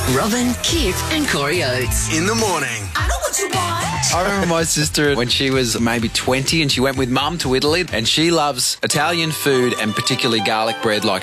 Robin, Kip and Corey Oates. In the morning. I know what you want. I remember my sister when she was maybe 20 and she went with mum to Italy, and she loves Italian food and particularly garlic bread like